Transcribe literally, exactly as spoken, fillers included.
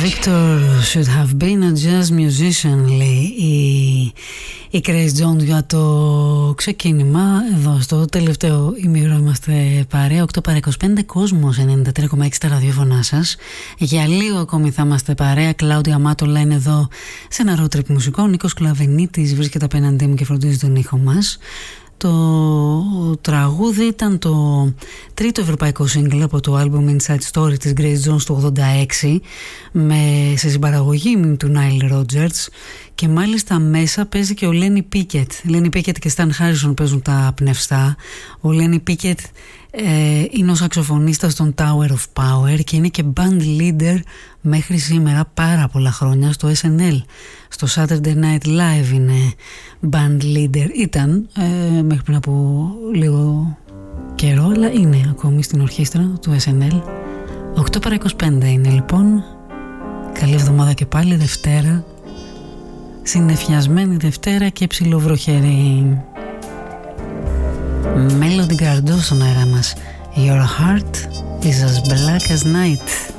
Victor should have been a jazz musician, λέει η, η Grace Jones για το ξεκίνημα. Εδώ στο τελευταίο ημίωρο είμαστε παρέα. οκτώ παρά είκοσι πέντε, Κόσμος ενενήντα τρία κόμμα έξι τα ραδιόφωνά σας. Για λίγο ακόμη θα είμαστε παρέα. Κλάουδια Μάτολα είναι εδώ σε ένα road trip μουσικό. Νίκος Κλαβενίτης βρίσκεται απέναντί μου και φροντίζει τον ήχο μας. Το τραγούδι ήταν το τρίτο ευρωπαϊκό σύγκλ από το album Inside Story της Grace Jones του ογδόντα έξι, με, σε συμπαραγωγή του Nile Rodgers, και μάλιστα μέσα παίζει και ο Lenny Pickett. Lenny Pickett και Stan Harrison παίζουν τα πνευστά. Ο Lenny Pickett ε, είναι ο σαξοφωνίστας των Tower of Power και είναι και band leader μέχρι σήμερα πάρα πολλά χρόνια στο ες εν ελ. Στο Saturday Night Live είναι band leader. Ήταν ε, μέχρι πριν από λίγο καιρό, αλλά είναι ακόμη στην ορχήστρα του ες εν ελ. οκτώ παρά είκοσι πέντε είναι λοιπόν. Καλή εβδομάδα και πάλι, Δευτέρα. Συννεφιασμένη Δευτέρα και ψιλοβροχερή. Melody Gardot στον αέρα μας. Your heart is as black as night.